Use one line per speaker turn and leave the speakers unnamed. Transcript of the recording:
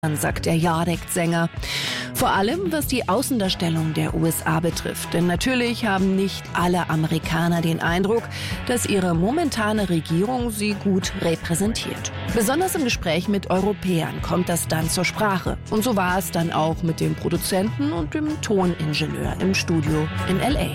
sagt der Yardect-Sänger. Vor allem, was die Außendarstellung der USA betrifft. Denn natürlich haben nicht alle Amerikaner den Eindruck, dass ihre momentane Regierung sie gut repräsentiert. Besonders im Gespräch mit Europäern kommt das dann zur Sprache. Und so war es dann auch mit dem Produzenten und dem Toningenieur im Studio in L.A.